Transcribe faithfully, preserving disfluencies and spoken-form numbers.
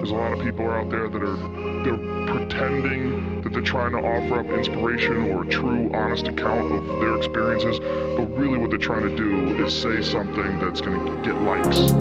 There's a lot of people out there that are they're pretending that they're trying to offer up inspiration or a true, honest account of their experiences, but really what they're trying to do is say something that's going to get likes.